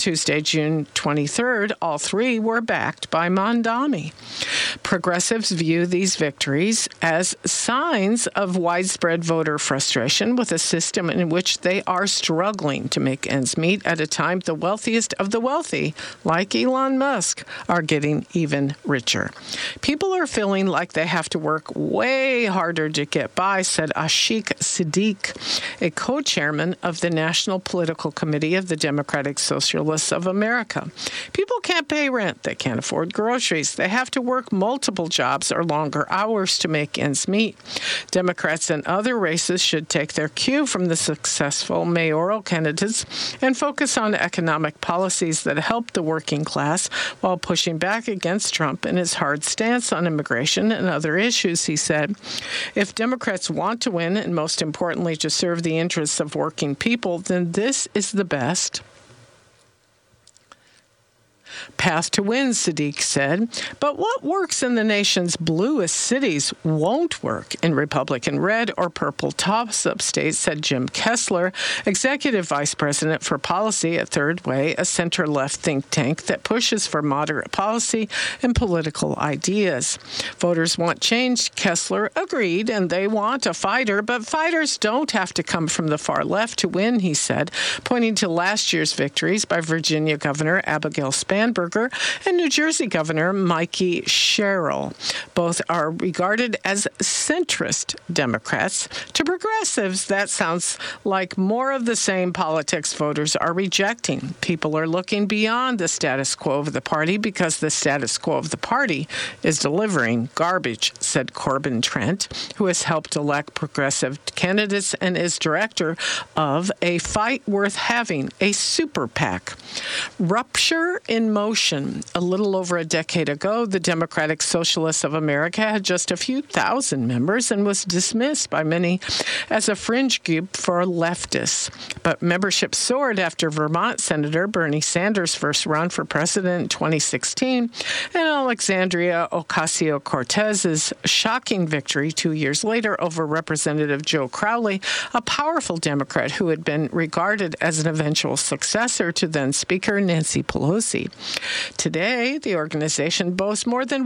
Tuesday, June 23rd, all three were backed by Mamdani. Progressives view these victories as signs of widespread voter frustration with a system in which they are struggling to make ends meet at a time the wealthiest of the wealthy, like Elon Musk, are getting even richer. People are feeling like they have to work way harder to get by, said Ashik Siddiq, a co-chairman of the National Political Committee of the Democratic Socialists of America. People can't pay rent. They can't afford groceries. They have to work multiple jobs or longer hours to make ends meet. Democrats in other races should take their cue from the successful mayoral candidates and focus on economic policies that help the working class while pushing back against Trump and his hard stance on immigration and other issues, he said. If Democrats want to win, and most importantly to serve the interests of working people, then this is the best path to win, Siddiq said. But what works in the nation's bluest cities won't work in Republican red or purple toss-up states, said Jim Kessler, executive vice president for policy at Third Way, a center-left think tank that pushes for moderate policy and political ideas. Voters want change, Kessler agreed, and they want a fighter, but fighters don't have to come from the far left to win, he said, pointing to last year's victories by Virginia Governor Abigail Spanberger and New Jersey Governor Mikey Sherrill. Both are regarded as centrist Democrats. To progressives, that sounds like more of the same politics voters are rejecting. People are looking beyond the status quo of the party because the status quo of the party is delivering garbage, said Corbin Trent, who has helped elect progressive candidates and is director of A Fight Worth Having, a super PAC. Rupture in motion. A little over a decade ago, the Democratic Socialists of America had just a few thousand members and was dismissed by many as a fringe group for leftists. But membership soared after Vermont Senator Bernie Sanders' first run for president in 2016 and Alexandria Ocasio-Cortez's shocking victory 2 years later over Representative Joe Crowley, a powerful Democrat who had been regarded as an eventual successor to then-Speaker Nancy Pelosi. Today, the organization boasts more than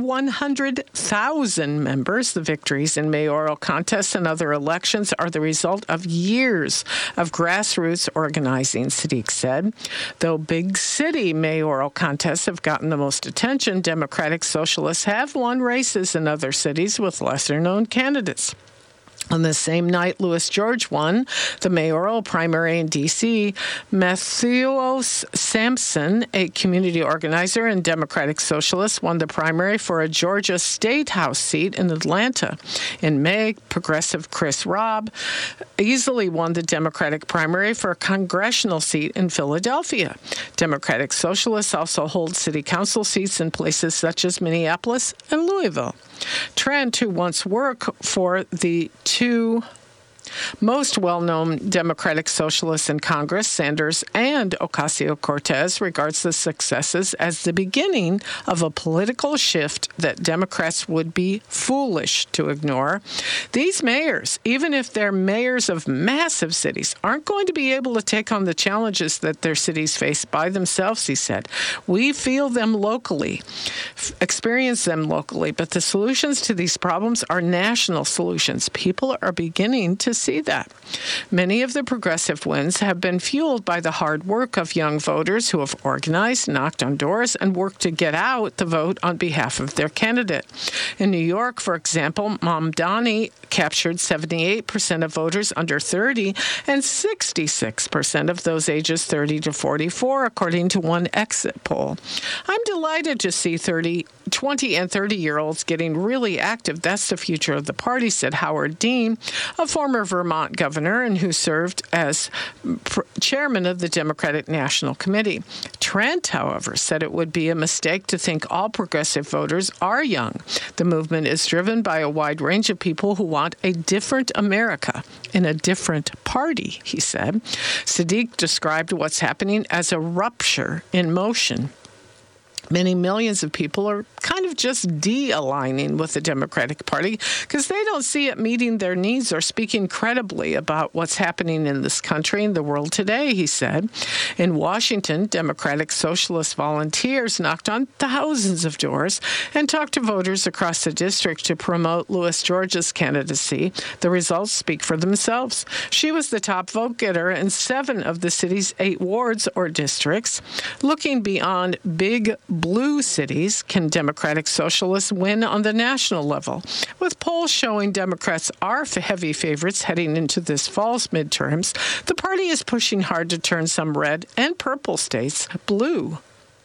100,000 members. The victories in mayoral contests and other elections are the result of years of grassroots organizing, Siddiq said. Though big city mayoral contests have gotten the most attention, Democratic Socialists have won races in other cities with lesser-known candidates. On the same night Louis George won the mayoral primary in D.C., Matthews Sampson, a community organizer and Democratic Socialist, won the primary for a Georgia State House seat in Atlanta. In May, progressive Chris Robb easily won the Democratic primary for a congressional seat in Philadelphia. Democratic Socialists also hold city council seats in places such as Minneapolis and Louisville. Trent, who once worked for the two most well-known Democratic Socialists in Congress, Sanders and Ocasio-Cortez, regards the successes as the beginning of a political shift that Democrats would be foolish to ignore. These mayors, even if they're mayors of massive cities, aren't going to be able to take on the challenges that their cities face by themselves, he said. We feel them locally, experience them locally, but the solutions to these problems are national solutions. People are beginning to see that. Many of the progressive wins have been fueled by the hard work of young voters who have organized, knocked on doors, and worked to get out the vote on behalf of their candidate. In New York, for example, Mamdani captured 78% of voters under 30 and 66% of those ages 30 to 44, according to one exit poll. I'm delighted to see 20 and 30-year-olds getting really active. That's the future of the party, said Howard Dean, a former Vermont governor and who served as chairman of the Democratic National Committee. Trent, however, said it would be a mistake to think all progressive voters are young. The movement is driven by a wide range of people who want a different America in a different party, he said. Siddiq described what's happening as a rupture in motion. Many millions of people are kind kind of just de-aligning with the Democratic Party because they don't see it meeting their needs or speaking credibly about what's happening in this country and the world today, he said. In Washington, Democratic Socialist volunteers knocked on thousands of doors and talked to voters across the district to promote Louis George's candidacy. The results speak for themselves. She was the top vote getter in 7 of the city's 8 wards or districts. Looking beyond big blue cities, can Democratic Socialists win on the national level? With polls showing Democrats are heavy favorites heading into this fall's midterms, the party is pushing hard to turn some red and purple states blue.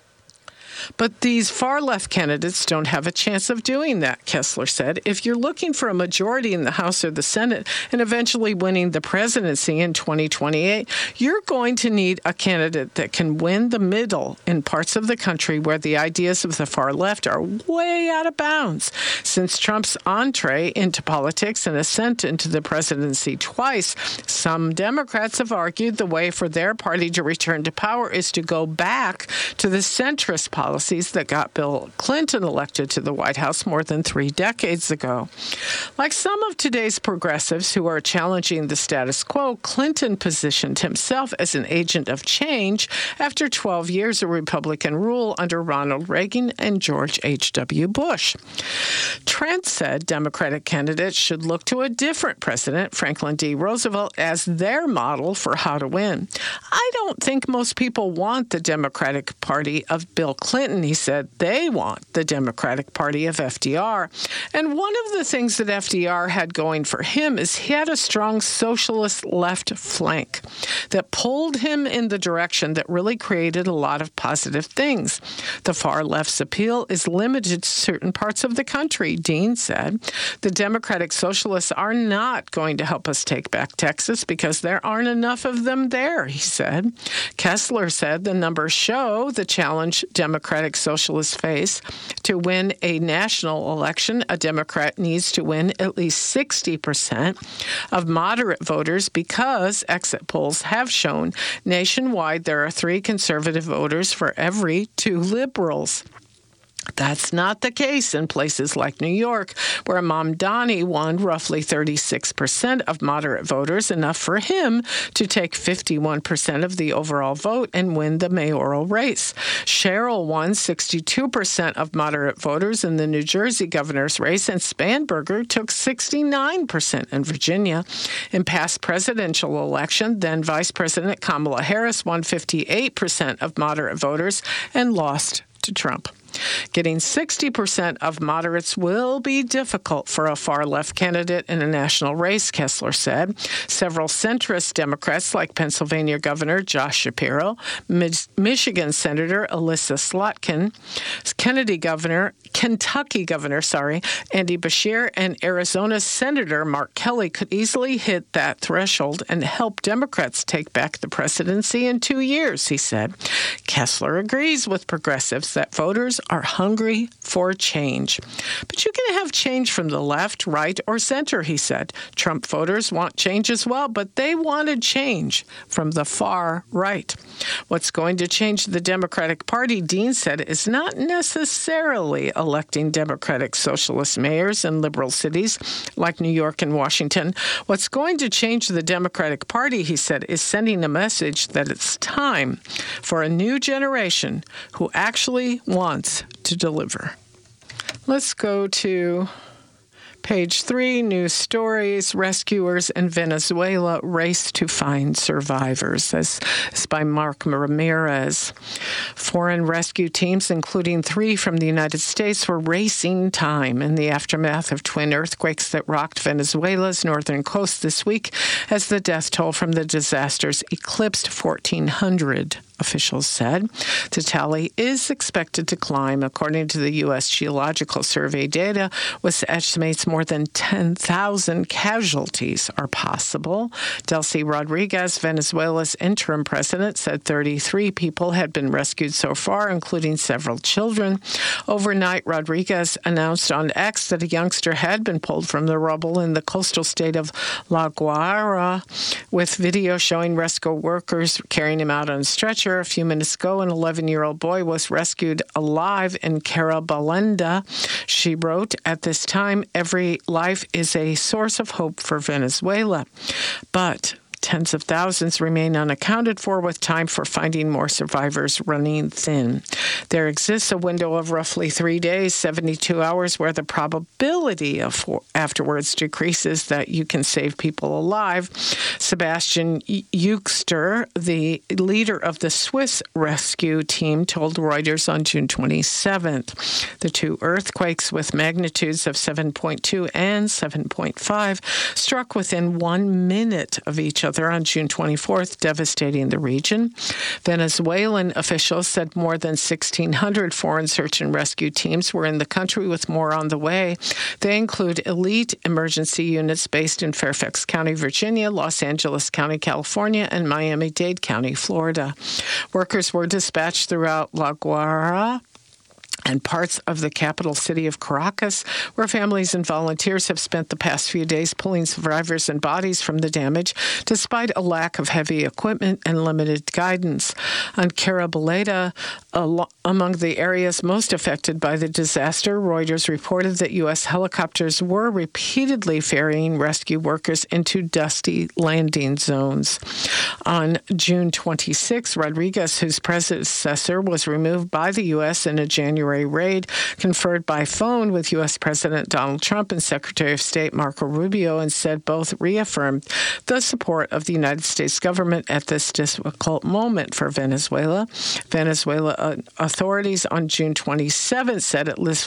But these far-left candidates don't have a chance of doing that, Kessler said. If you're looking for a majority in the House or the Senate and eventually winning the presidency in 2028, you're going to need a candidate that can win the middle in parts of the country where the ideas of the far left are way out of bounds. Since Trump's entree into politics and ascent into the presidency twice, some Democrats have argued the way for their party to return to power is to go back to the centrist policies that got Bill Clinton elected to the White House more than 3 decades ago. Like some of today's progressives who are challenging the status quo, Clinton positioned himself as an agent of change after 12 years of Republican rule under Ronald Reagan and George H.W. Bush. Trent said Democratic candidates should look to a different president, Franklin D. Roosevelt, as their model for how to win. I don't think most people want the Democratic Party of Bill Clinton, he said. They want the Democratic Party of FDR. And one of the things that FDR had going for him is he had a strong socialist left flank that pulled him in the direction that really created a lot of positive things. The far left's appeal is limited to certain parts of the country, Dean said. The Democratic Socialists are not going to help us take back Texas because there aren't enough of them there, he said. Kessler said the numbers show the challenge Democratic Socialists face. To win a national election, a Democrat needs to win at least 60% of moderate voters because exit polls have shown nationwide there are 3 conservative voters for every 2 liberals. That's not the case in places like New York, where Mamdani won roughly 36% of moderate voters, enough for him to take 51% of the overall vote and win the mayoral race. Sherrill won 62% of moderate voters in the New Jersey governor's race, and Spanberger took 69% in Virginia. In past presidential election, then Vice President Kamala Harris won 58% of moderate voters and lost to Trump. Getting 60% of moderates will be difficult for a far-left candidate in a national race, Kessler said. Several centrist Democrats, like Pennsylvania Governor Josh Shapiro, Michigan Senator Elissa Slotkin, Kentucky Governor Andy Beshear, and Arizona Senator Mark Kelly could easily hit that threshold and help Democrats take back the presidency in 2 years, he said. Kessler agrees with progressives that voters are hungry for change. But you can have change from the left, right, or center, he said. Trump voters want change as well, but they wanted change from the far right. What's going to change the Democratic Party, Dean said, is not necessarily electing Democratic Socialist mayors in liberal cities like New York and Washington. What's going to change the Democratic Party, he said, is sending a message that it's time for a new generation who actually wants to deliver. Let's go to page 3, news stories. Rescuers in Venezuela race to find survivors. This is by Mark Ramirez. Foreign rescue teams, including 3 from the United States, were racing time in the aftermath of twin earthquakes that rocked Venezuela's northern coast this week as the death toll from the disasters eclipsed 1,400. Officials said the tally is expected to climb, according to the U.S. Geological Survey data, which estimates more than 10,000 casualties are possible. Delcy Rodriguez, Venezuela's interim president, said 33 people had been rescued so far, including several children. Overnight, Rodriguez announced on X that a youngster had been pulled from the rubble in the coastal state of La Guaira, with video showing rescue workers carrying him out on a stretcher A few minutes ago, an 11-year-old boy was rescued alive in Carabalenda. She wrote, "At this time, every life is a source of hope for Venezuela. But tens of thousands remain unaccounted for, with time for finding more survivors running thin. There exists a window of roughly 3 days, 72 hours, where the probability of afterwards decreases that you can save people alive." Sebastian Euxter, the leader of the Swiss rescue team, told Reuters on June 27th. The two earthquakes with magnitudes of 7.2 and 7.5 struck within 1 minute of each other on June 24th, devastating the region. Venezuelan officials said more than 1,600 foreign search and rescue teams were in the country, with more on the way. They include elite emergency units based in Fairfax County, Virginia, Los Angeles County, California, and Miami-Dade County, Florida. Workers were dispatched throughout La Guaira and parts of the capital city of Caracas, where families and volunteers have spent the past few days pulling survivors and bodies from the damage, despite a lack of heavy equipment and limited guidance. On Carabalenda, among the areas most affected by the disaster, Reuters reported that U.S. helicopters were repeatedly ferrying rescue workers into dusty landing zones. On June 26, Rodriguez, whose predecessor was removed by the U.S. in a January raid, conferred by phone with U.S. President Donald Trump and Secretary of State Marco Rubio, and said both reaffirmed the support of the United States government at this difficult moment for Venezuela. Venezuela authorities on June 27th said at least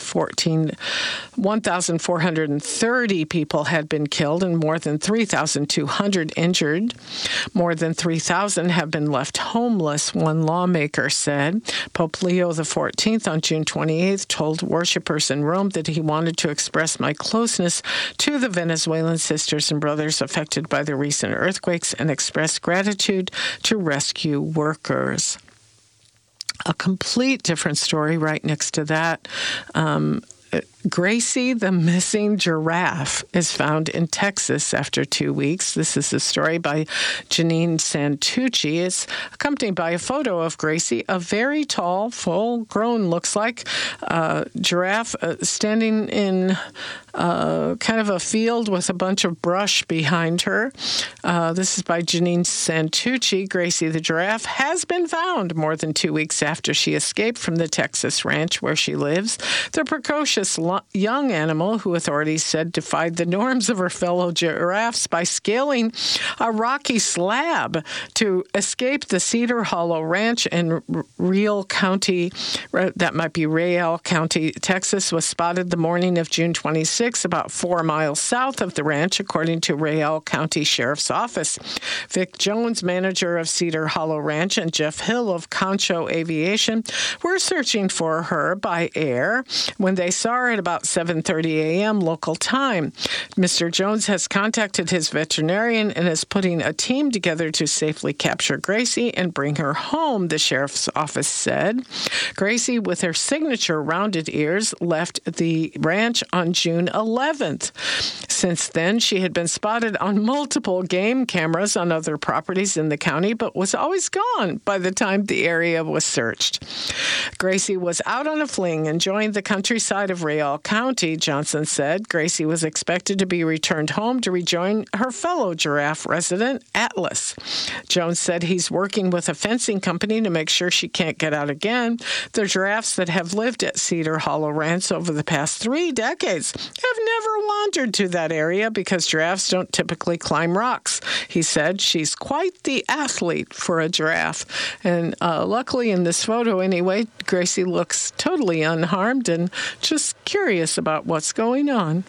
1,430 people had been killed and more than 3,200 injured. More than 3,000 have been left homeless, one lawmaker said. Pope Leo XIV on June 28th told worshippers in Rome that he wanted to express my closeness to the Venezuelan sisters and brothers affected by the recent earthquakes and express gratitude to rescue workers. A complete different story right next to that. Gracie, the missing giraffe, is found in Texas after 2 weeks. This is a story by Janine Santucci. It's accompanied by a photo of Gracie, a very tall, full-grown, looks like, giraffe standing in kind of a field with a bunch of brush behind her. This is by Janine Santucci. Gracie the giraffe has been found more than 2 weeks after she escaped from the Texas ranch where she lives. The precocious young animal, who authorities said defied the norms of her fellow giraffes by scaling a rocky slab to escape the Cedar Hollow Ranch in Real County, that might be Real County, Texas, was spotted the morning of June 26, about 4 miles south of the ranch, according to Real County Sheriff's Office. Vic Jones, manager of Cedar Hollow Ranch, and Jeff Hill of Concho Aviation were searching for her by air when they saw her at about 7:30 a.m. local time. Mr. Jones has contacted his veterinarian and is putting a team together to safely capture Gracie and bring her home, the sheriff's office said. Gracie, with her signature rounded ears, left the ranch on June 11th. Since then, she had been spotted on multiple game cameras on other properties in the county, but was always gone by the time the area was searched. Gracie was out on a fling, enjoying the countryside of Real County, Johnson said. Gracie was expected to be returned home to rejoin her fellow giraffe resident, Atlas. Jones said he's working with a fencing company to make sure she can't get out again. The giraffes that have lived at Cedar Hollow Ranch over the past 3 decades have never wandered to that area because giraffes don't typically climb rocks. He said she's quite the athlete for a giraffe. And luckily in this photo anyway, Gracie looks totally unharmed and just curious about what's going on.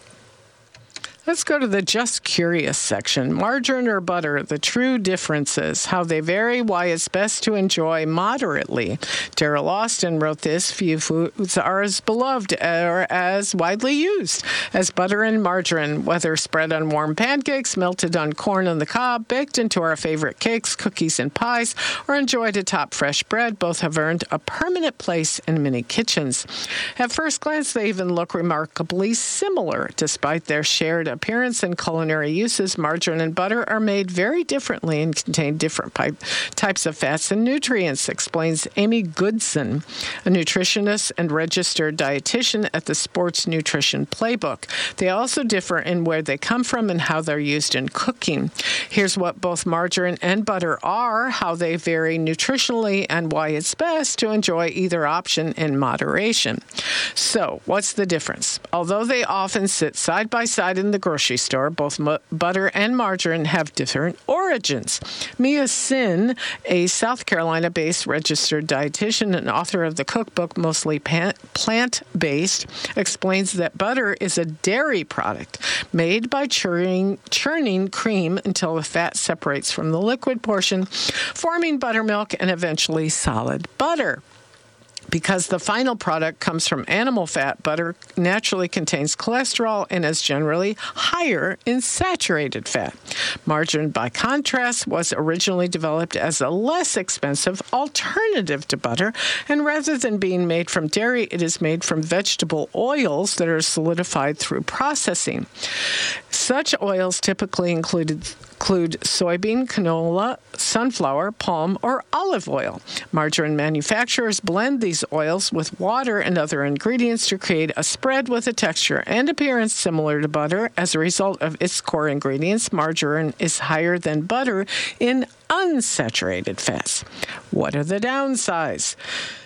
Let's go to the Just Curious section. Margarine or butter, the true differences, how they vary, why it's best to enjoy moderately. Daryl Austin wrote this. Few foods are as beloved or as widely used as butter and margarine, whether spread on warm pancakes, melted on corn on the cob, baked into our favorite cakes, cookies, and pies, or enjoyed atop fresh bread. Both have earned a permanent place in many kitchens. At first glance, they even look remarkably similar, despite their shared appearance and culinary uses, margarine and butter are made very differently and contain different types of fats and nutrients, explains Amy Goodson, a nutritionist and registered dietitian at the Sports Nutrition Playbook. They also differ in where they come from and how they're used in cooking. Here's what both margarine and butter are, how they vary nutritionally, and why it's best to enjoy either option in moderation. So, what's the difference? Although they often sit side by side in the grocery store, both butter and margarine have different origins. Mia Sin, a South Carolina-based registered dietitian and author of the cookbook Mostly Plant-Based, explains that butter is a dairy product made by churning cream until the fat separates from the liquid portion, forming buttermilk and eventually solid butter. Because the final product comes from animal fat, butter naturally contains cholesterol and is generally higher in saturated fat. Margarine, by contrast, was originally developed as a less expensive alternative to butter, and rather than being made from dairy, it is made from vegetable oils that are solidified through processing. Such oils typically include soybean, canola, sunflower, palm, or olive oil. Margarine manufacturers blend these oils with water and other ingredients to create a spread with a texture and appearance similar to butter. As a result of its core ingredients, margarine is higher than butter in unsaturated fats. What are the downsides?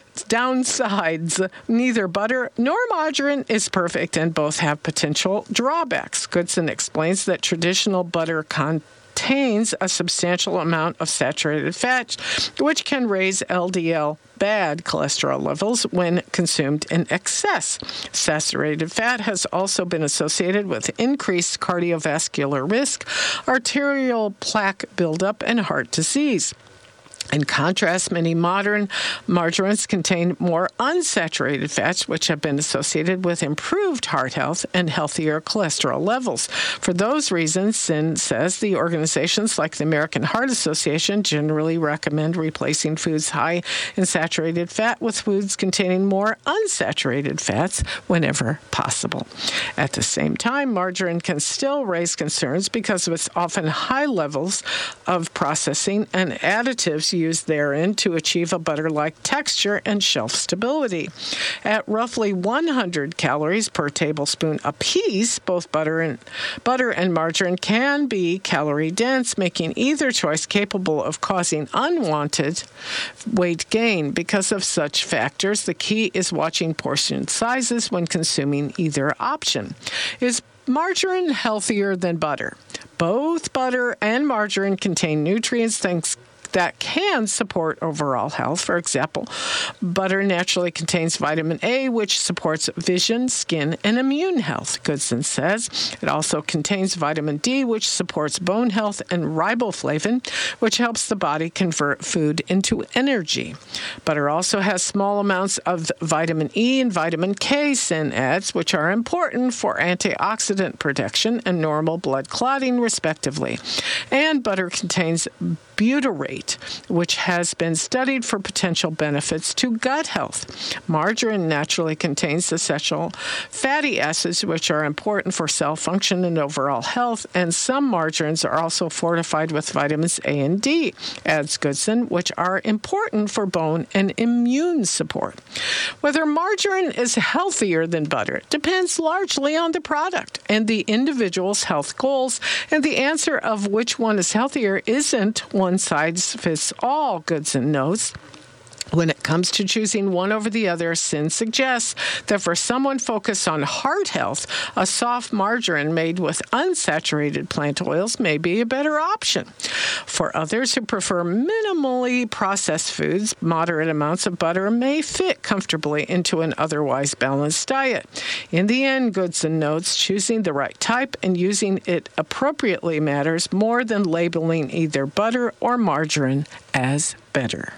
Neither butter nor margarine is perfect, and both have potential drawbacks. Goodson explains that traditional butter contains a substantial amount of saturated fat, which can raise LDL, bad cholesterol levels, when consumed in excess. Saturated fat has also been associated with increased cardiovascular risk, arterial plaque buildup, and heart disease. In contrast, many modern margarines contain more unsaturated fats, which have been associated with improved heart health and healthier cholesterol levels. For those reasons, Sin says the organizations like the American Heart Association generally recommend replacing foods high in saturated fat with foods containing more unsaturated fats whenever possible. At the same time, margarine can still raise concerns because of its often high levels of processing and additives used therein to achieve a butter-like texture and shelf stability. At roughly 100 calories per tablespoon apiece, both butter and margarine can be calorie-dense, making either choice capable of causing unwanted weight gain. Because of such factors, the key is watching portion sizes when consuming either option. Is margarine healthier than butter? Both butter and margarine contain nutrients that can support overall health. For example, butter naturally contains vitamin A, which supports vision, skin, and immune health, Goodson says. It also contains vitamin D, which supports bone health, and riboflavin, which helps the body convert food into energy. Butter also has small amounts of vitamin E and vitamin K, Sin adds, which are important for antioxidant protection and normal blood clotting, respectively. And butter contains butyrate, which has been studied for potential benefits to gut health. Margarine naturally contains essential fatty acids, which are important for cell function and overall health, and some margarines are also fortified with vitamins A and D, adds Goodson, which are important for bone and immune support. Whether margarine is healthier than butter depends largely on the product and the individual's health goals, and the answer of which one is healthier isn't one size fits all, Goodson notes. When it comes to choosing one over the other, Sin suggests that for someone focused on heart health, a soft margarine made with unsaturated plant oils may be a better option. For others who prefer minimally processed foods, moderate amounts of butter may fit comfortably into an otherwise balanced diet. In the end, Goodson notes, choosing the right type and using it appropriately matters more than labeling either butter or margarine as better.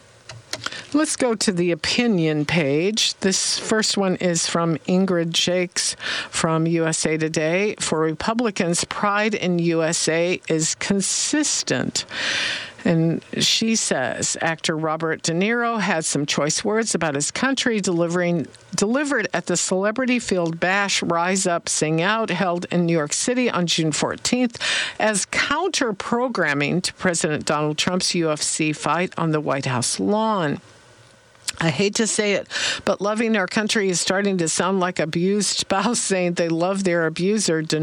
Let's go to the opinion page. This first one is from Ingrid Jakes from USA Today. For Republicans, pride in USA is consistent. And she says actor Robert De Niro had some choice words about his country delivered at the Celebrity Field Bash Rise Up, Sing Out held in New York City on June 14th as counter-programming to President Donald Trump's UFC fight on the White House lawn. I hate to say it, but loving our country is starting to sound like abused spouse saying they love their abuser, De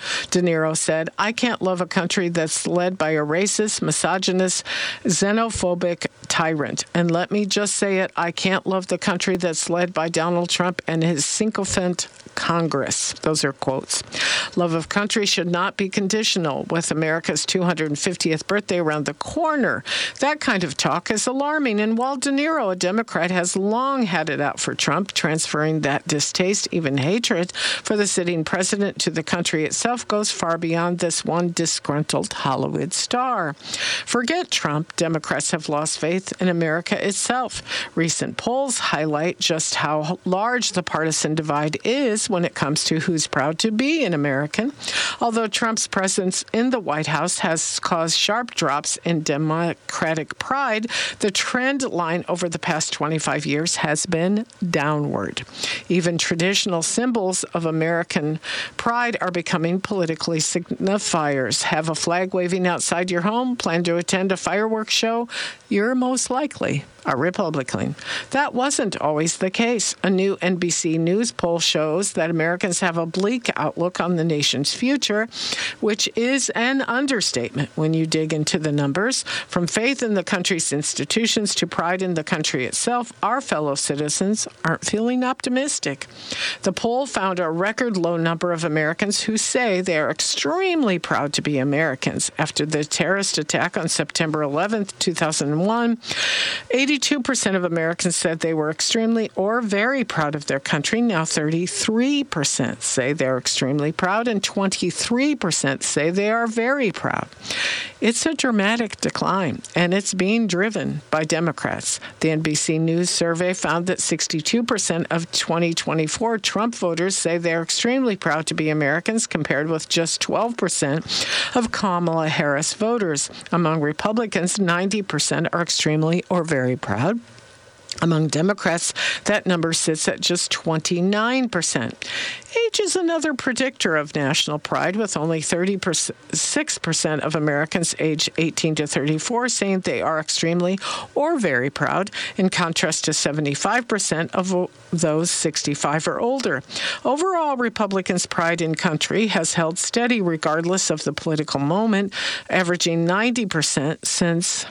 Niro said. I can't love a country that's led by a racist, misogynist, xenophobic tyrant. And let me just say it, I can't love the country that's led by Donald Trump and his sycophant Congress. Those are quotes. Love of country should not be conditional with America's 250th birthday around the corner. That kind of talk is alarming. And while De Niro, a Democrat, has long had it out for Trump, transferring that distaste, even hatred, for the sitting president to the country itself goes far beyond this one disgruntled Hollywood star. Forget Trump. Democrats have lost faith in America itself. Recent polls highlight just how large the partisan divide is when it comes to who's proud to be an American. Although Trump's presence in the White House has caused sharp drops in Democratic pride, the trend line over the past 25 years has been downward. Even traditional symbols of American pride are becoming politically signifiers. Have a flag waving outside your home? Plan to attend a fireworks show? You're most likely a Republican. That wasn't always the case. A new NBC News poll shows that Americans have a bleak outlook on the nation's future, which is an understatement when you dig into the numbers. From faith in the country's institutions to pride in the country itself, our fellow citizens aren't feeling optimistic. The poll found a record low number of Americans who say they are extremely proud to be Americans. After the terrorist attack on September 11th, 2001, 82% of Americans said they were extremely or very proud of their country. Now 33% say they're extremely proud, and 23% say they are very proud. It's a dramatic decline, and it's being driven by Democrats. The NBC News survey found that 62% of 2024 Trump voters say they're extremely proud to be Americans, compared with just 12% of Kamala Harris voters. Among Republicans, 90% are extremely or very proud. Among Democrats, that number sits at just 29%. Age is another predictor of national pride, with only 36% of Americans aged 18 to 34 saying they are extremely or very proud, in contrast to 75% of those 65 or older. Overall, Republicans' pride in country has held steady regardless of the political moment, averaging 90% since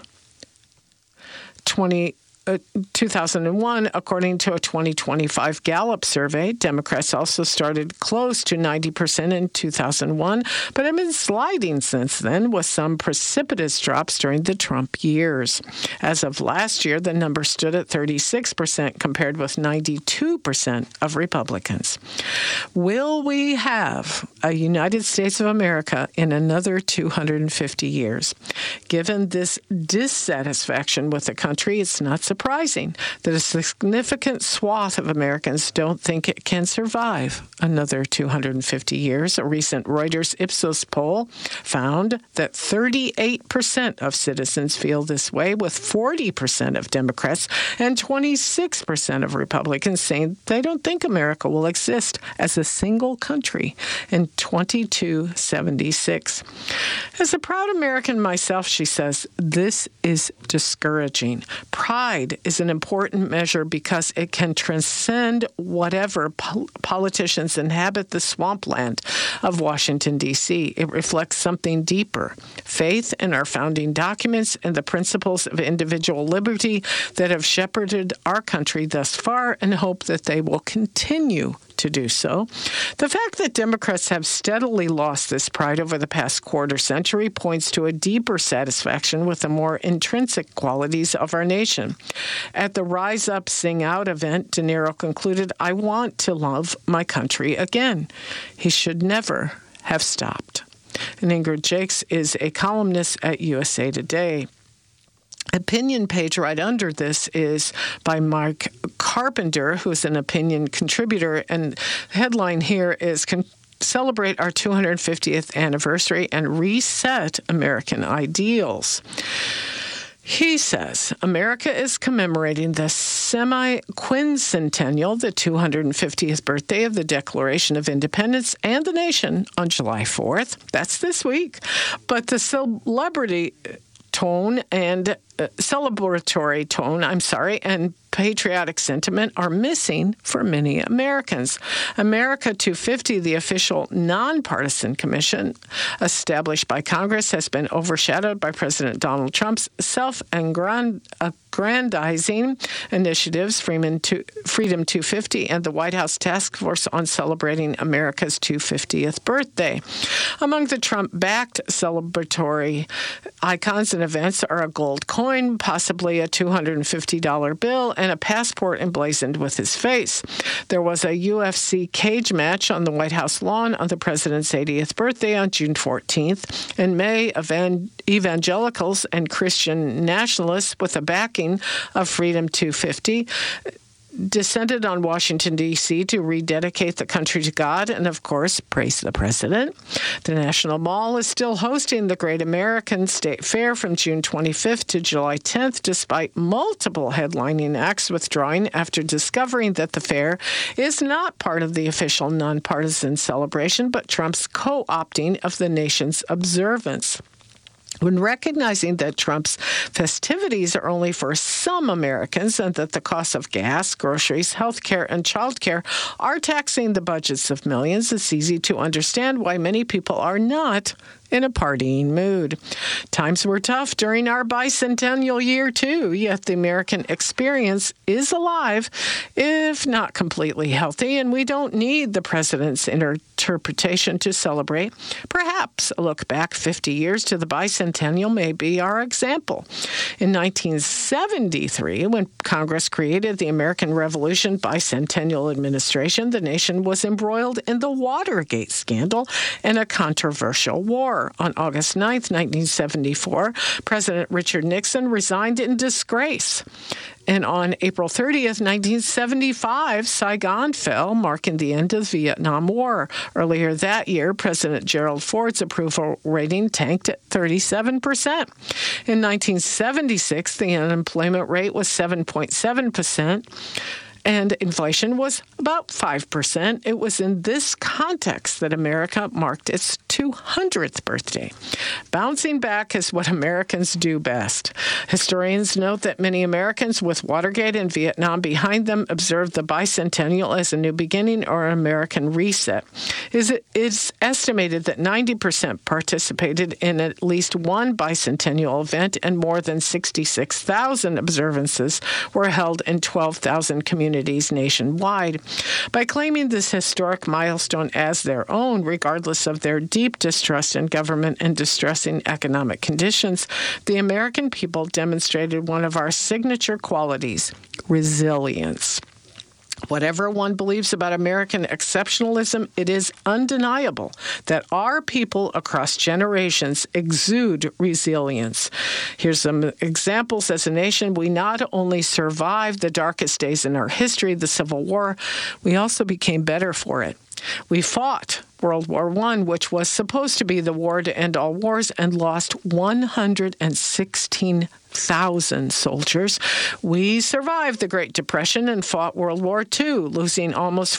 2001, according to a 2025 Gallup survey. Democrats also started close to 90% in 2001, but have been sliding since then, with some precipitous drops during the Trump years. As of last year, the number stood at 36%, compared with 92% of Republicans. Will we have a United States of America in another 250 years? Given this dissatisfaction with the country, it's not surprising that a significant swath of Americans don't think it can survive another 250 years. A recent Reuters Ipsos poll found that 38% of citizens feel this way, with 40% of Democrats and 26% of Republicans saying they don't think America will exist as a single country in 2276. As a proud American myself, she says, this is discouraging. Pride is an important measure because it can transcend whatever politicians inhabit the swampland of Washington, D.C. It reflects something deeper, faith in our founding documents and the principles of individual liberty that have shepherded our country thus far, and hope that they will continue to do so. The fact that Democrats have steadily lost this pride over the past quarter century points to a deeper satisfaction with the more intrinsic qualities of our nation. At the Rise Up, Sing Out event, De Niro concluded, "I want to love my country again." He should never have stopped. And Ingrid Jakes is a columnist at USA Today. Opinion page right under this is by Mike Carpenter, who's an opinion contributor, and the headline here is celebrate our 250th anniversary and reset American ideals. He says America is commemorating the semi-quincentennial, the 250th birthday of the Declaration of Independence and the nation on July 4th. That's this week. But the celebratory tone and patriotic sentiment are missing for many Americans. America 250, the official nonpartisan commission established by Congress, has been overshadowed by President Donald Trump's self-aggrandizing initiatives, Freedom 250, and the White House Task Force on celebrating America's 250th birthday. Among the Trump-backed celebratory icons and events are a gold coin, possibly a $250 bill, and a passport emblazoned with his face. There was a UFC cage match on the White House lawn on the president's 80th birthday on June 14th. In May, evangelicals and Christian nationalists with the backing of Freedom 250 descended on Washington, D.C. to rededicate the country to God and, of course, praise the president. The National Mall is still hosting the Great American State Fair from June 25th to July 10th, despite multiple headlining acts withdrawing after discovering that the fair is not part of the official nonpartisan celebration, but Trump's co-opting of the nation's observance. When recognizing that Trump's festivities are only for some Americans and that the cost of gas, groceries, health care, and child care are taxing the budgets of millions, it's easy to understand why many people are not in a partying mood. Times were tough during our bicentennial year, too, yet the American experience is alive, if not completely healthy, and we don't need the president's interpretation to celebrate. Perhaps a look back 50 years to the bicentennial may be our example. In 1973, when Congress created the American Revolution Bicentennial Administration, the nation was embroiled in the Watergate scandal and a controversial war. On August 9, 1974, President Richard Nixon resigned in disgrace. And on April 30th, 1975, Saigon fell, marking the end of the Vietnam War. Earlier that year, President Gerald Ford's approval rating tanked at 37%. In 1976, the unemployment rate was 7.7%. And inflation was about 5%. It was in this context that America marked its 200th birthday. Bouncing back is what Americans do best. Historians note that many Americans with Watergate and Vietnam behind them observed the bicentennial as a new beginning or an American reset. It's estimated that 90% participated in at least one bicentennial event, and more than 66,000 observances were held in 12,000 communities nationwide. By claiming this historic milestone as their own, regardless of their deep distrust in government and distressing economic conditions, the American people demonstrated one of our signature qualities: resilience. Whatever one believes about American exceptionalism, it is undeniable that our people across generations exude resilience. Here's some examples. As a nation, we not only survived the darkest days in our history, the Civil War, we also became better for it. We fought World War I, which was supposed to be the war to end all wars, and lost 116,000 soldiers. We survived the Great Depression and fought World War II, losing almost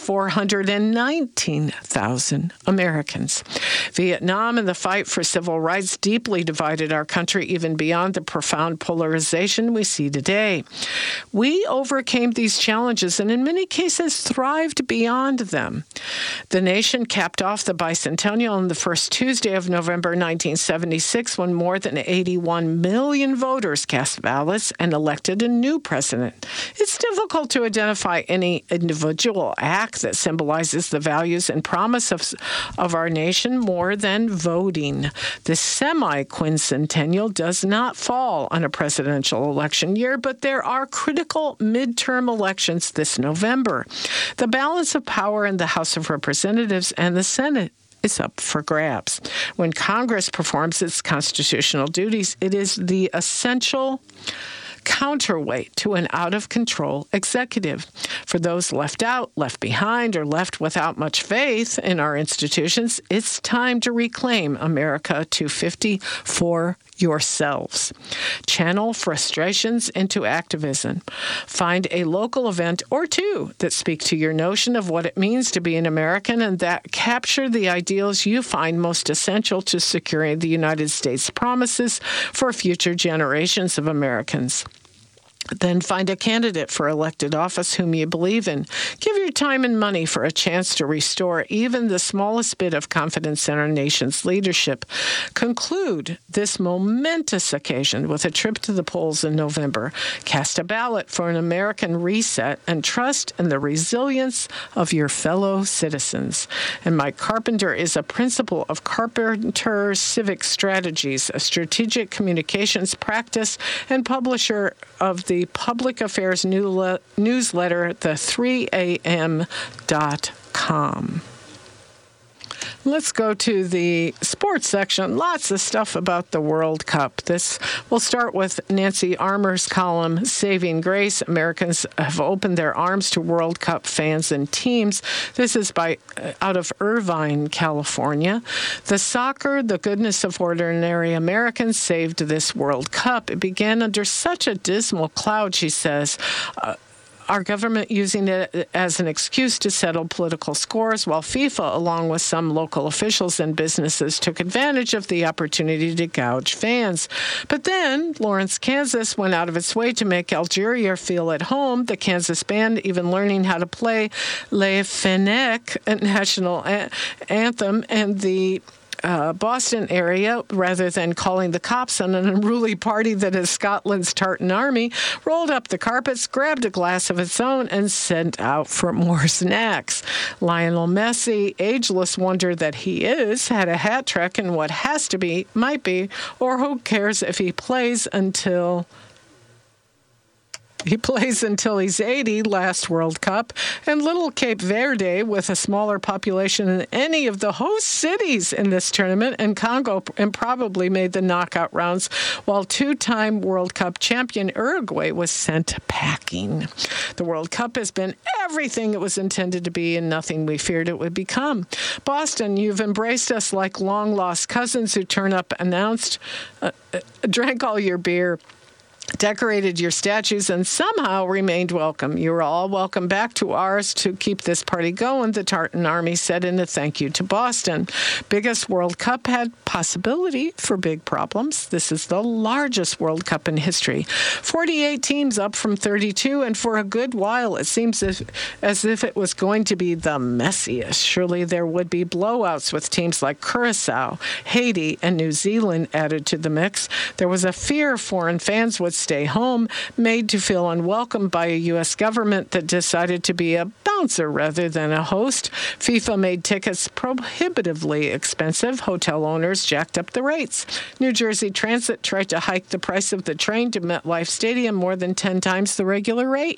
419,000 Americans. Vietnam and the fight for civil rights deeply divided our country, even beyond the profound polarization we see today. We overcame these challenges and in many cases thrived beyond them. The nation capped off the bicentennial on the first Tuesday of November 1976, when more than 81 million voters cast ballots and elected a new president. It's difficult to identify any individual act that symbolizes the values and promise of our nation more than voting. The semi-quincentennial does not fall on a presidential election year, but there are critical midterm elections this November. The balance of power in the House of Representatives and the Senate is up for grabs. When Congress performs its constitutional duties, it is the essential counterweight to an out-of-control executive. For those left out, left behind, or left without much faith in our institutions, it's time to reclaim America 250 for yourselves. Channel frustrations into activism. Find a local event or two that speak to your notion of what it means to be an American and that capture the ideals you find most essential to securing the United States promises for future generations of Americans. Then find a candidate for elected office whom you believe in. Give your time and money for a chance to restore even the smallest bit of confidence in our nation's leadership. Conclude this momentous occasion with a trip to the polls in November. Cast a ballot for an American reset and trust in the resilience of your fellow citizens. And Mike Carpenter is a principal of Carpenter Civic Strategies, a strategic communications practice and publisher of the public affairs newsletter, the3am.com. Let's go to the sports section. Lots of stuff about the World Cup. We'll start with Nancy Armour's column, Saving Grace. Americans have opened their arms to World Cup fans and teams. This is out of Irvine, California. The soccer, the goodness of ordinary Americans saved this World Cup. It began under such a dismal cloud, she says. Our government using it as an excuse to settle political scores, while FIFA, along with some local officials and businesses, took advantage of the opportunity to gouge fans. But then Lawrence, Kansas went out of its way to make Algeria feel at home, the Kansas band even learning how to play Le Fennec national anthem, and the Boston area, rather than calling the cops on an unruly party that is Scotland's tartan army, rolled up the carpets, grabbed a glass of its own, and sent out for more snacks. Lionel Messi, ageless wonder that he is, had a hat trick in what might be, or who cares if he plays until he's 80, last World Cup, and little Cape Verde, with a smaller population than any of the host cities in this tournament, and Congo probably made the knockout rounds, while two-time World Cup champion Uruguay was sent packing. The World Cup has been everything it was intended to be and nothing we feared it would become. Boston, you've embraced us like long-lost cousins who turn up announced, drank all your beer, decorated your statues, and somehow remained welcome. You are all welcome back to ours to keep this party going, the Tartan Army said in a thank you to Boston. Biggest World Cup had possibility for big problems. This is the largest World Cup in history. 48 teams up from 32, and for a good while it seems as if it was going to be the messiest. Surely there would be blowouts with teams like Curacao, Haiti, and New Zealand added to the mix. There was a fear foreign fans would stay home, made to feel unwelcome by a U.S. government that decided to be a bouncer rather than a host. FIFA made tickets prohibitively expensive. Hotel owners jacked up the rates. New Jersey Transit tried to hike the price of the train to MetLife Stadium more than 10 times the regular rate.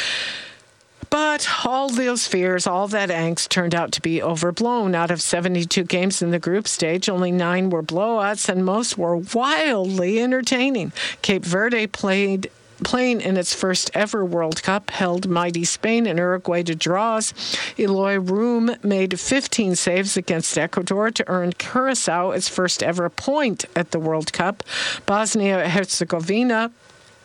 But all those fears, all that angst turned out to be overblown. Out of 72 games in the group stage, only 9 were blowouts, and most were wildly entertaining. Cape Verde playing in its first ever World Cup, held mighty Spain and Uruguay to draws. Eloy Room made 15 saves against Ecuador to earn Curacao its first ever point at the World Cup. Bosnia-Herzegovina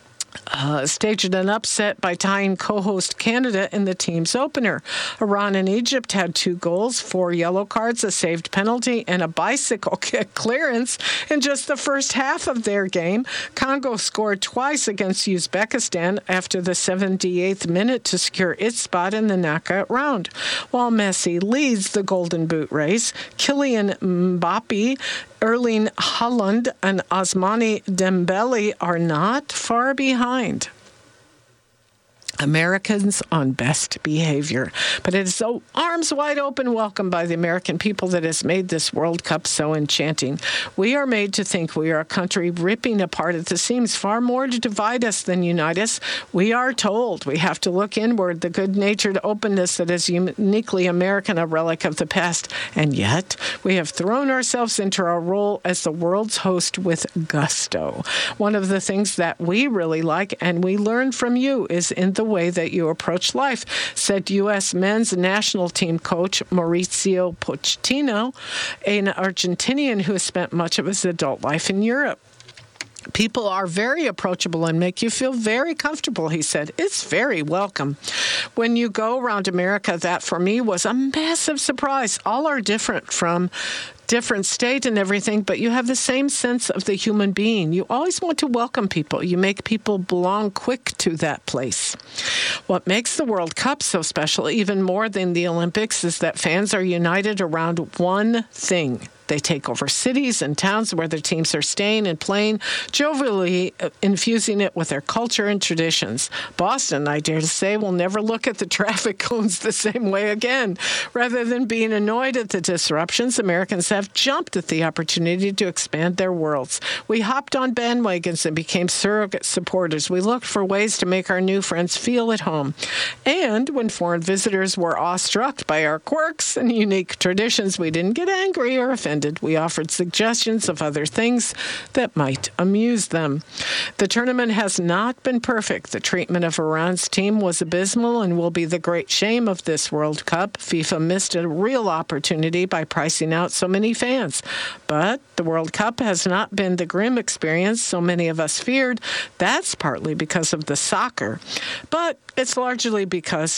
staged an upset by tying co-host Canada in the team's opener. Iran and Egypt had 2 goals, 4 yellow cards, a saved penalty, and a bicycle kick clearance in just the first half of their game. Congo scored twice against Uzbekistan after the 78th minute to secure its spot in the knockout round. While Messi leads the Golden Boot race, Kylian Mbappe, Erling Haaland, and Ousmane Dembele are not far behind Americans on best behavior. But it is so arms wide open welcome by the American people that has made this World Cup so enchanting. We are made to think we are a country ripping apart at the seams, far more to divide us than unite us. We are told we have to look inward, the good-natured openness that is uniquely American, a relic of the past. And yet, we have thrown ourselves into our role as the world's host with gusto. One of the things that we really like, and we learn from you, is in the the way that you approach life, said U.S. men's national team coach Mauricio Pochettino, an Argentinian who has spent much of his adult life in Europe. People are very approachable and make you feel very comfortable, he said. It's very welcome. When you go around America, that for me was a massive surprise. All are different from different state and everything, but you have the same sense of the human being. You always want to welcome people. You make people belong quick to that place. What makes the World Cup so special, even more than the Olympics, is that fans are united around one thing. They take over cities and towns where their teams are staying and playing, jovially infusing it with their culture and traditions. Boston, I dare to say, will never look at the traffic cones the same way again. Rather than being annoyed at the disruptions, Americans have jumped at the opportunity to expand their worlds. We hopped on bandwagons and became surrogate supporters. We looked for ways to make our new friends feel at home. And when foreign visitors were awestruck by our quirks and unique traditions, we didn't get angry or offended. We offered suggestions of other things that might amuse them. The tournament has not been perfect. The treatment of Iran's team was abysmal and will be the great shame of this World Cup. FIFA missed a real opportunity by pricing out so many fans. But the World Cup has not been the grim experience so many of us feared. That's partly because of the soccer, but it's largely because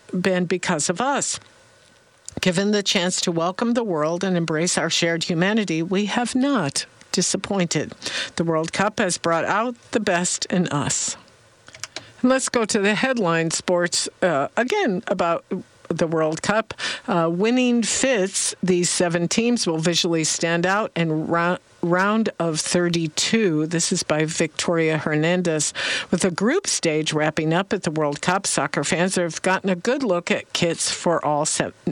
of us. Given the chance to welcome the world and embrace our shared humanity, we have not disappointed. The World Cup has brought out the best in us. And let's go to the headline sports again about the World Cup. Winning fits, these 7 teams will visually stand out and round of 32. This is by Victoria Hernandez. With the group stage wrapping up at the World Cup, soccer fans have gotten a good look at kits for all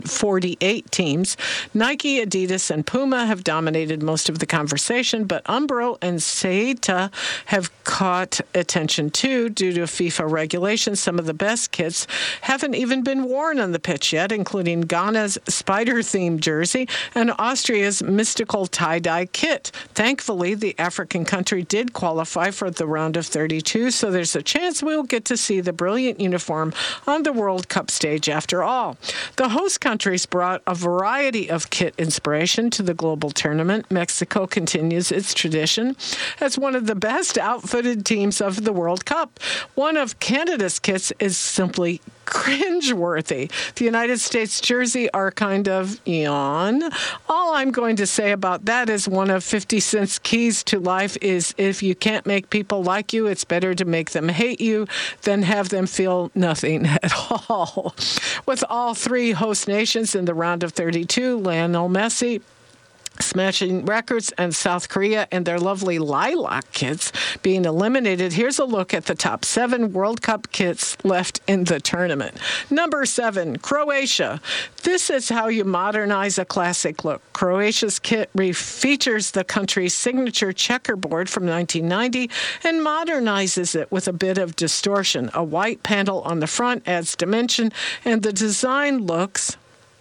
48 teams. Nike, Adidas, and Puma have dominated most of the conversation, but Umbro and Saita have caught attention too due to FIFA regulations. Some of the best kits haven't even been worn on the pitch yet, including Ghana's spider-themed jersey and Austria's mystical tie-dye kit. Thankfully, the African country did qualify for the round of 32, so there's a chance we'll get to see the brilliant uniform on the World Cup stage after all. The host countries brought a variety of kit inspiration to the global tournament. Mexico continues its tradition as one of the best outfitted teams of the World Cup. One of Canada's kits is simply cringeworthy. The United States jersey are kind of yawn. All I'm going to say about that is one of 50 Cent's keys to life is if you can't make people like you, it's better to make them hate you than have them feel nothing at all. With all 3 host nations in the round of 32, Lionel Messi smashing records, and South Korea and their lovely lilac kits being eliminated, here's a look at the top 7 World Cup kits left in the tournament. Number 7, Croatia. This is how you modernize a classic look. Croatia's kit features the country's signature checkerboard from 1990 and modernizes it with a bit of distortion. A white panel on the front adds dimension, and the design looks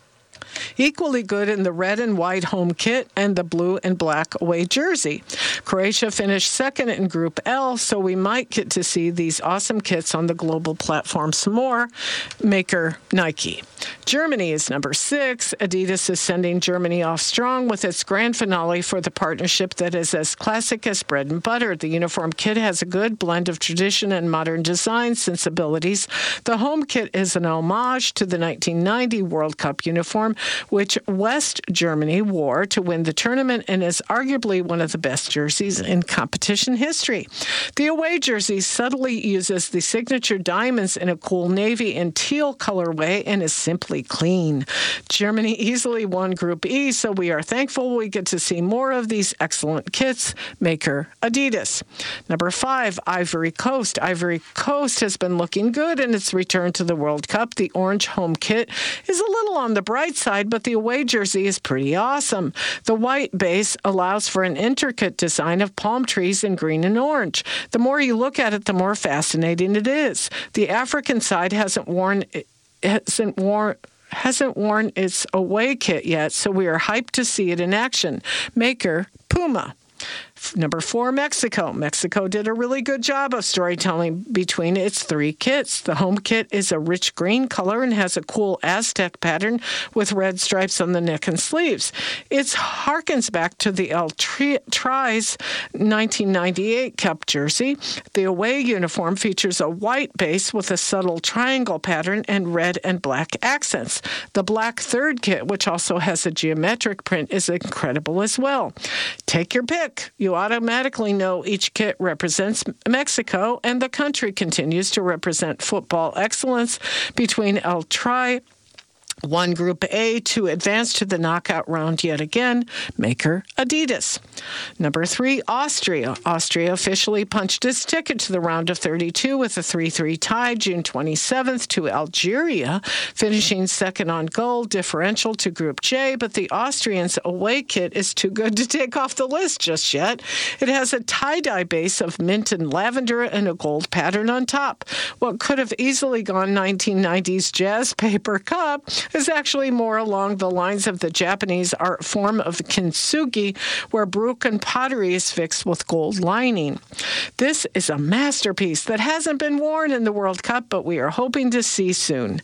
equally good in the red and white home kit and the blue and black away jersey. Croatia finished second in Group L, so we might get to see these awesome kits on the global platform some more. Maker Nike. Germany is number 6. Adidas is sending Germany off strong with its grand finale for the partnership that is as classic as bread and butter. The uniform kit has a good blend of tradition and modern design sensibilities. The home kit is an homage to the 1990 World Cup uniform, which West Germany wore to win the tournament and is arguably one of the best jerseys in competition history. The away jersey subtly uses the signature diamonds in a cool navy and teal colorway and is simply clean. Germany easily won Group E, so we are thankful we get to see more of these excellent kits. Maker Adidas. Number 5, Ivory Coast. Ivory Coast has been looking good in its return to the World Cup. The orange home kit is a little on the bright side, but the away jersey is pretty awesome. The white base allows for an intricate design of palm trees in green and orange. The more you look at it, the more fascinating it is. The African side hasn't worn its away kit yet, so we are hyped to see it in action. Maker Puma. Number 4, Mexico. Mexico did a really good job of storytelling between its 3 kits. The home kit is a rich green color and has a cool Aztec pattern with red stripes on the neck and sleeves. It harkens back to the El Tri's 1998 Cup jersey. The away uniform features a white base with a subtle triangle pattern and red and black accents. The black third kit, which also has a geometric print, is incredible as well. Take your pick. You automatically know each kit represents Mexico, and the country continues to represent football excellence between El Tri, won Group A to advance to the knockout round yet again. Maker Adidas. Number 3, Austria. Austria officially punched its ticket to the round of 32 with a 3-3 tie June 27th to Algeria, finishing second on goal differential to Group J, but the Austrians' away kit is too good to take off the list just yet. It has a tie-dye base of mint and lavender and a gold pattern on top. What could have easily gone 1990s jazz paper cup is actually more along the lines of the Japanese art form of kintsugi, where broken pottery is fixed with gold lining. This is a masterpiece that hasn't been worn in the World Cup, but we are hoping to see soon.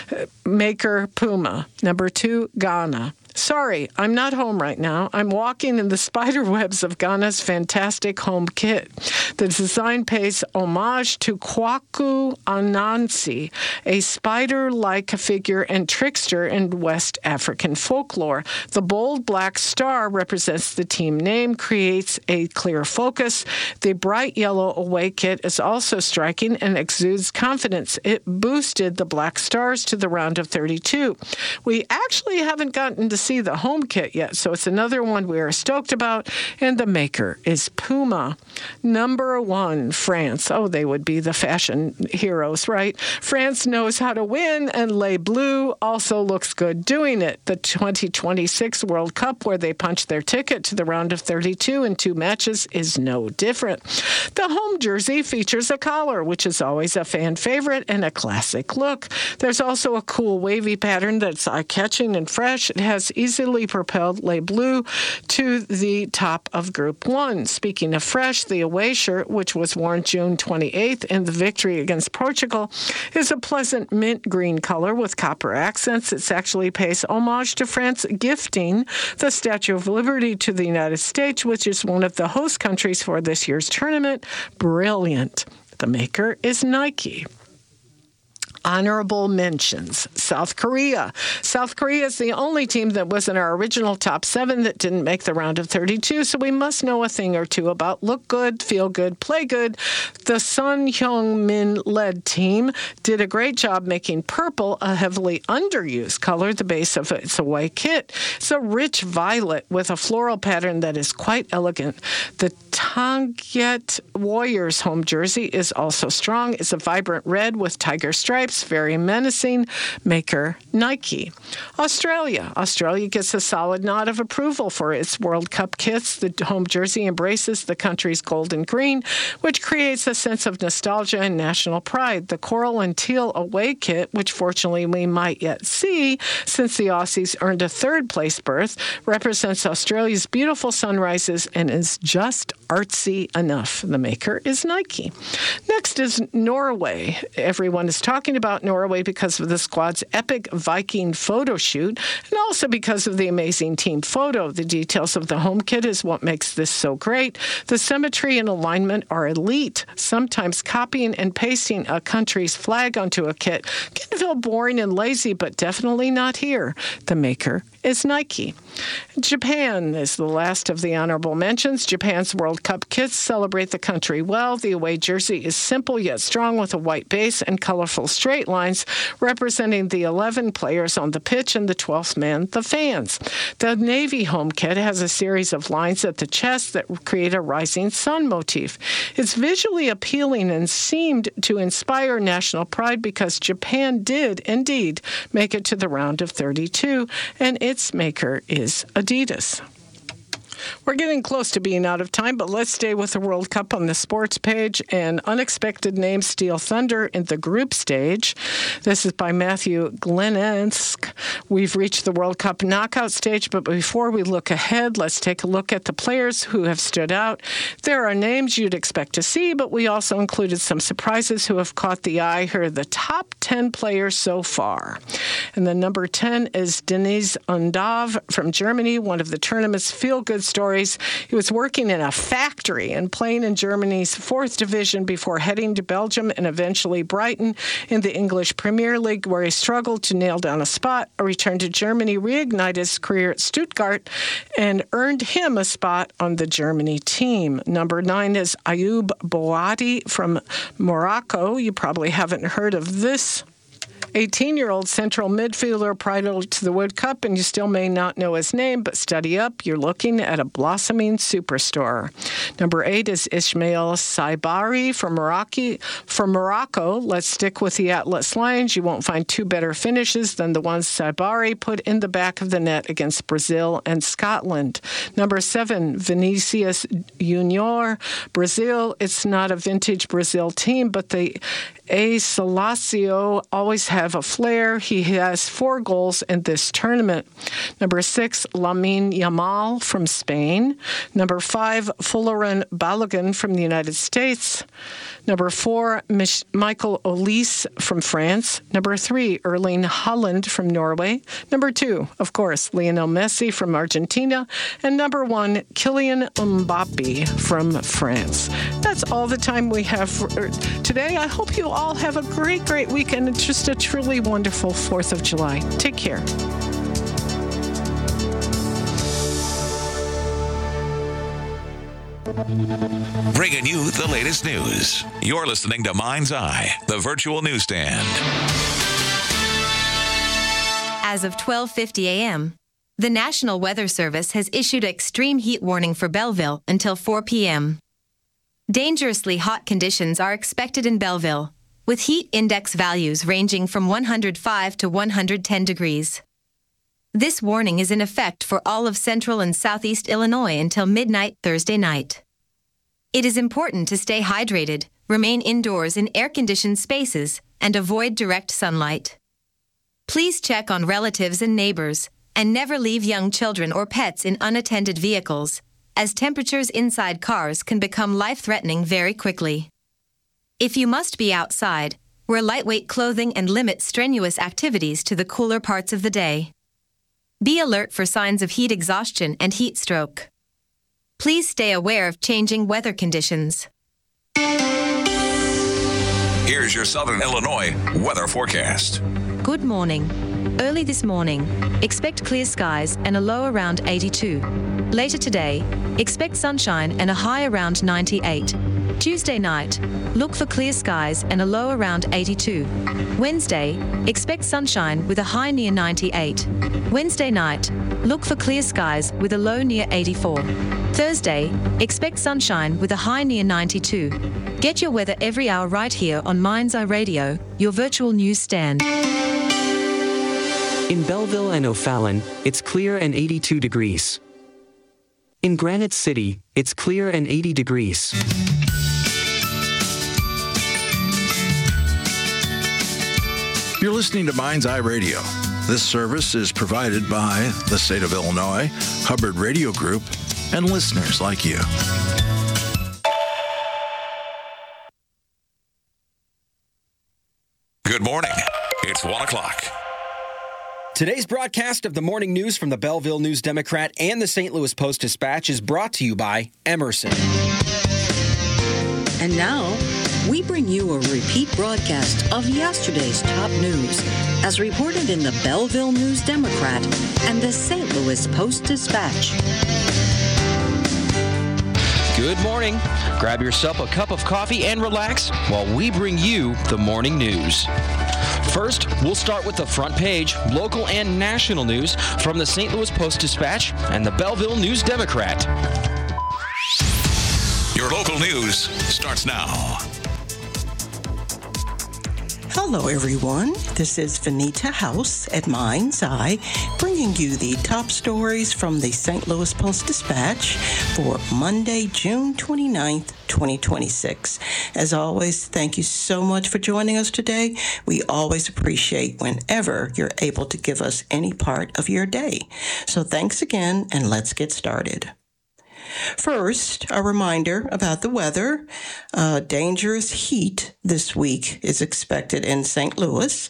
Maker Puma. Number 2, Ghana. Sorry, I'm not home right now. I'm walking in the spider webs of Ghana's fantastic home kit. The design pays homage to Kwaku Anansi, a spider-like figure and trickster in West African folklore. The bold black star represents the team name, creates a clear focus. The bright yellow away kit is also striking and exudes confidence. It boosted the Black Stars to the round of 32. We actually haven't gotten to see the home kit yet, so it's another one we are stoked about, and the maker is Puma. Number 1, France. Oh, they would be the fashion heroes, right? France knows how to win, and Les Bleus also looks good doing it. The 2026 World Cup, where they punched their ticket to the round of 32 in 2 matches, is no different. The home jersey features a collar, which is always a fan favorite and a classic look. There's also a cool wavy pattern that's eye-catching and fresh. It has easily propelled Les Bleus to the top of Group 1. Speaking of fresh, the away shirt, which was worn June 28th in the victory against Portugal, is a pleasant mint green color with copper accents. It actually pays homage to France gifting the Statue of Liberty to the United States, which is one of the host countries for this year's tournament. Brilliant. The maker is Nike. Honorable mentions. South Korea. South Korea is the only team that was in our original top 7 that didn't make the round of 32, so we must know a thing or two about look good, feel good, play good. The Son Heung-min-led team did a great job making purple a heavily underused color, the base of its away kit. It's a rich violet with a floral pattern that is quite elegant. The Tangyet Warriors home jersey is also strong. It's a vibrant red with tiger stripes, very menacing. Maker Nike. Australia. Australia gets a solid nod of approval for its World Cup kits. The home jersey embraces the country's gold and green, which creates a sense of nostalgia and national pride. The coral and teal away kit, which fortunately we might yet see since the Aussies earned a third-place berth, represents Australia's beautiful sunrises and is just artsy enough. The maker is Nike. Next is Norway. Everyone is talking about Norway because of the squad's epic Viking photo shoot and also because of the amazing team photo. The details of the home kit is what makes this so great. The symmetry and alignment are elite. Sometimes copying and pasting a country's flag onto a kit can feel boring and lazy, but definitely not here. The maker is Nike. Japan is the last of the honorable mentions. Japan's World Cup kits celebrate the country well. The away jersey is simple yet strong with a white base and colorful straight lines representing the 11 players on the pitch and the 12th man, the fans. The navy home kit has a series of lines at the chest that create a rising sun motif. It's visually appealing and seemed to inspire national pride because Japan did indeed make it to the round of 32, and its maker is Adidas. We're getting close to being out of time, but let's stay with the World Cup on the sports page. And unexpected names steal thunder in the group stage. This is by Matthew Glenensk. We've reached the World Cup knockout stage, but before we look ahead, let's take a look at the players who have stood out. There are names you'd expect to see, but we also included some surprises who have caught the eye. Here are the top 10 players so far. And the number 10 is Deniz Undav from Germany, one of the tournament's feel-good stories. He was working in a factory and playing in Germany's 4th division before heading to Belgium and eventually Brighton in the English Premier League, where he struggled to nail down a spot. A return to Germany reignited his career at Stuttgart and earned him a spot on the Germany team. Number 9 is Ayoub Boadi from Morocco. You probably haven't heard of this 18-year-old central midfielder prior to the World Cup, and you still may not know his name, but study up. You're looking at a blossoming superstar. Number 8 is Ismail Saibari from Morocco. Let's stick with the Atlas Lions. You won't find two better finishes than the ones Saibari put in the back of the net against Brazil and Scotland. Number 7, Vinicius Junior. Brazil, it's not a vintage Brazil team, but the Salacio always have a flair. He has 4 goals in this tournament. Number 6, Lamine Yamal from Spain. Number 5, Folarin Balogun from the United States. Number 4, Michael Olise from France. Number 3, Erling Haaland from Norway. Number 2, of course, Lionel Messi from Argentina. And number 1, Kylian Mbappe from France. That's all the time we have for today. I hope you all have a great, great weekend and just a truly wonderful 4th of July. Take care. Bringing you the latest news. You're listening to Mind's Eye, the virtual newsstand. As of 12:50 a.m., the National Weather Service has issued an extreme heat warning for Belleville until 4 p.m. Dangerously hot conditions are expected in Belleville, with heat index values ranging from 105 to 110 degrees. This warning is in effect for all of central and southeast Illinois until midnight Thursday night. It is important to stay hydrated, remain indoors in air-conditioned spaces, and avoid direct sunlight. Please check on relatives and neighbors, and never leave young children or pets in unattended vehicles, as temperatures inside cars can become life-threatening very quickly. If you must be outside, wear lightweight clothing and limit strenuous activities to the cooler parts of the day. Be alert for signs of heat exhaustion and heat stroke. Please stay aware of changing weather conditions. Here's your Southern Illinois weather forecast. Good morning. Early this morning, expect clear skies and a low around 82. Later today, expect sunshine and a high around 98. Tuesday night, look for clear skies and a low around 82. Wednesday, expect sunshine with a high near 98. Wednesday night, look for clear skies with a low near 84. Thursday, expect sunshine with a high near 92. Get your weather every hour right here on Mind's Eye Radio, your virtual news stand. In Belleville and O'Fallon, it's clear and 82 degrees. In Granite City, it's clear and 80 degrees. You're listening to Mind's Eye Radio. This service is provided by the state of Illinois, Hubbard Radio Group, and listeners like you. Good morning. It's 1 o'clock. Today's broadcast of the morning news from the Belleville News-Democrat and the St. Louis Post-Dispatch is brought to you by Emerson. And now, we bring you a repeat broadcast of yesterday's top news, as reported in the Belleville News-Democrat and the St. Louis Post-Dispatch. Good morning. Grab yourself a cup of coffee and relax while we bring you the morning news. First, we'll start with the front page, local and national news from the St. Louis Post-Dispatch and the Belleville News-Democrat. Your local news starts now. Hello. Hello, everyone. This is Vanita House at Mind's Eye, bringing you the top stories from the St. Louis Post-Dispatch for Monday, June 29th, 2026. As always, thank you so much for joining us today. We always appreciate whenever you're able to give us any part of your day. So thanks again, and let's get started. First, a reminder about the weather. Dangerous heat this week is expected in St. Louis.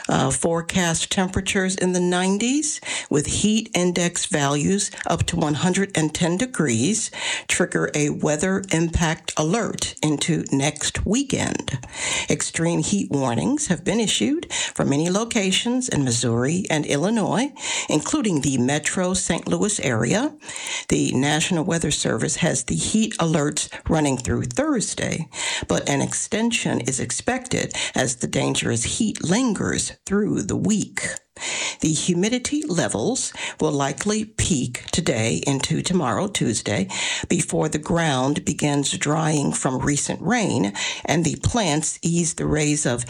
Forecast temperatures in the 90s with heat index values up to 110 degrees trigger a weather impact alert into next weekend. Extreme heat warnings have been issued for many locations in Missouri and Illinois, including the metro St. Louis area. The National Weather Service has the heat alerts running through Thursday, but an extension is expected as the dangerous heat lingers through the week. The humidity levels will likely peak today into tomorrow, Tuesday, before the ground begins drying from recent rain and the plants ease the rays of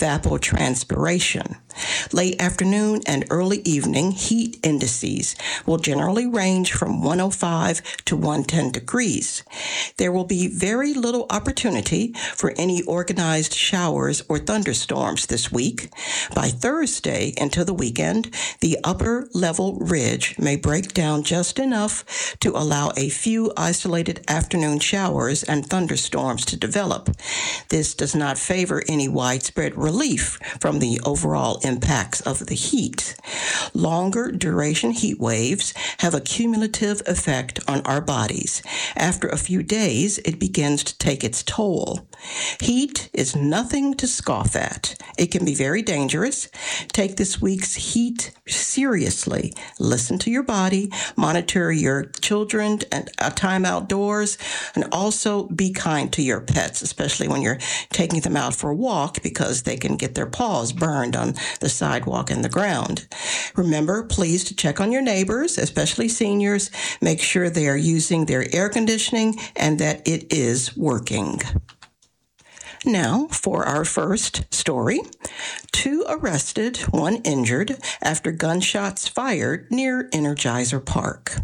evapotranspiration. Late afternoon and early evening heat indices will generally range from 105 to 110 degrees. There will be very little opportunity for any organized showers or thunderstorms this week. By Thursday into the weekend, the upper level ridge may break down just enough to allow a few isolated afternoon showers and thunderstorms to develop. This does not favor any widespread relief from the overall impacts of the heat. Longer duration heat waves have a cumulative effect on our bodies. After a few days, it begins to take its toll. Heat is nothing to scoff at. It can be very dangerous. Take this week's heat seriously. Listen to your body, monitor your children and time outdoors, and also be kind to your pets, especially when you're taking them out for a walk because they can get their paws burned on the sidewalk and the ground. Remember, please, to check on your neighbors, especially seniors. Make sure they are using their air conditioning and that it is working. Now, for our first story. 2 arrested, 1 injured after gunshots fired near Energizer Park.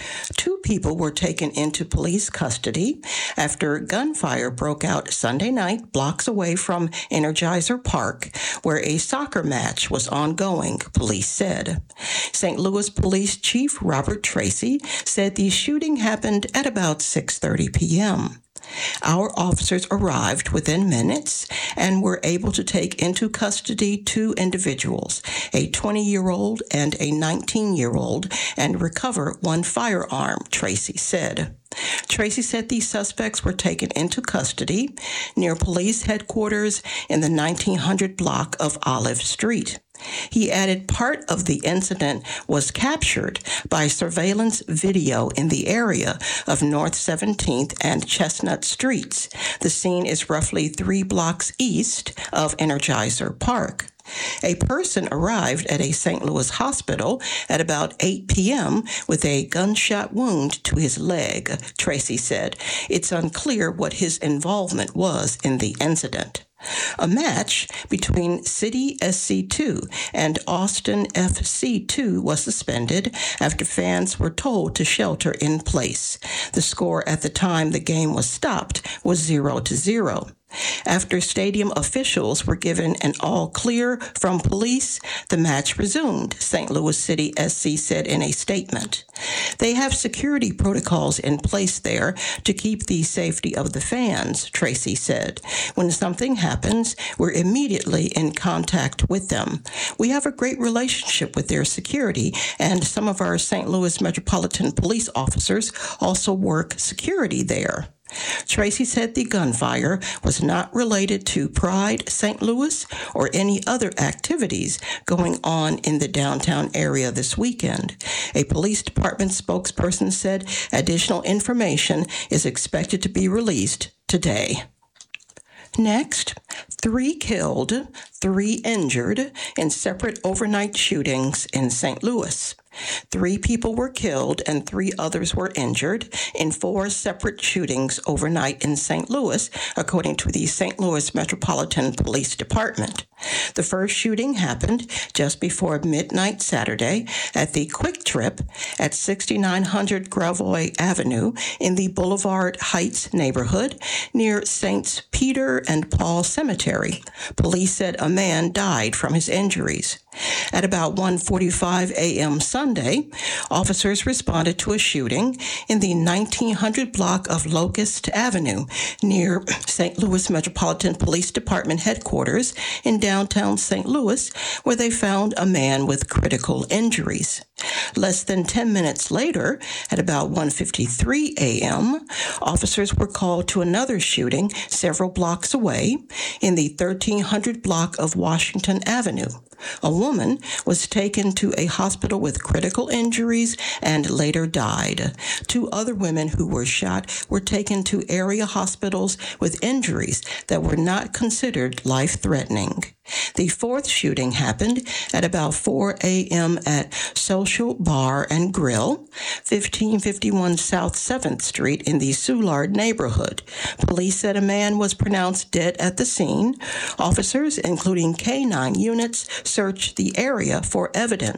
2 people were taken into police custody after gunfire broke out Sunday night blocks away from Energizer Park, where a soccer match was ongoing, police said. St. Louis Police Chief Robert Tracy said the shooting happened at about 6:30 p.m. Our officers arrived within minutes and were able to take into custody 2 individuals, a 20-year-old and a 19-year-old, and recover 1 firearm, Tracy said. Tracy said these suspects were taken into custody near police headquarters in the 1900 block of Olive Street. He added part of the incident was captured by surveillance video in the area of North 17th and Chestnut Streets. The scene is roughly 3 blocks east of Energizer Park. A person arrived at a St. Louis hospital at about 8 p.m. with a gunshot wound to his leg, Tracy said. It's unclear what his involvement was in the incident. A match between City SC2 and Austin FC2 was suspended after fans were told to shelter in place. The score at the time the game was stopped was 0-0. After stadium officials were given an all-clear from police, the match resumed, St. Louis City SC said in a statement. They have security protocols in place there to keep the safety of the fans, Tracy said. When something happens, we're immediately in contact with them. We have a great relationship with their security, and some of our St. Louis Metropolitan Police officers also work security there. Tracy said the gunfire was not related to Pride St. Louis or any other activities going on in the downtown area this weekend. A police department spokesperson said additional information is expected to be released today. Next, 3 killed, 3 injured in separate overnight shootings in St. Louis. 3 people were killed and 3 others were injured in 4 separate shootings overnight in St. Louis, according to the St. Louis Metropolitan Police Department. The first shooting happened just before midnight Saturday at the Quick Trip at 6900 Gravois Avenue in the Boulevard Heights neighborhood near Saints Peter and Paul Cemetery. Police said a man died from his injuries. At about 1:45 a.m. Sunday, officers responded to a shooting in the 1900 block of Locust Avenue near St. Louis Metropolitan Police Department headquarters in downtown St. Louis, where they found a man with critical injuries. Less than 10 minutes later, at about 1:53 a.m., officers were called to another shooting several blocks away in the 1300 block of Washington Avenue. A woman was taken to a hospital with critical injuries and later died. 2 other women who were shot were taken to area hospitals with injuries that were not considered life-threatening. The 4th shooting happened at about 4 a.m. at Social Bar and Grill, 1551 South 7th Street in the Soulard neighborhood. Police said a man was pronounced dead at the scene. Officers, including K-9 units, searched the area for evidence.